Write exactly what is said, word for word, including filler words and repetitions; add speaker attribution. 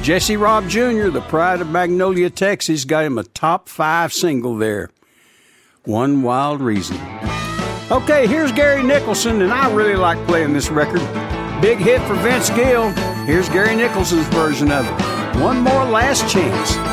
Speaker 1: Jesse Robb Junior, the pride of Magnolia, Texas, got him a top five single there. One Wild Reason. Okay, here's Gary Nicholson, and I really like playing this record. Big hit for Vince Gill. Here's Gary Nicholson's version of it. One More Last Chance.